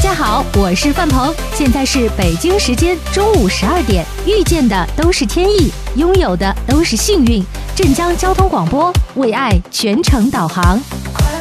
家好，我是范鹏，现在是北京时间中午12点。遇见的都是天意，拥有的都是幸运。镇江交通广播为爱全程导航。